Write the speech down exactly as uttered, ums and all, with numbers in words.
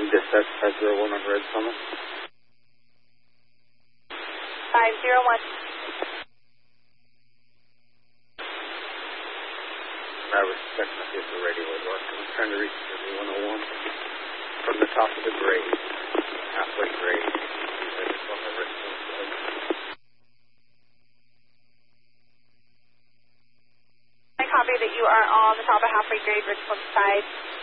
dispatch five zero one on Red Summit. five zero one. I was checking to see if the radio was working. I was trying to reach the one oh one from the top of the grade, halfway grade. I just want the Red Summit. I copy that you are on the top of halfway grade, Richmond side.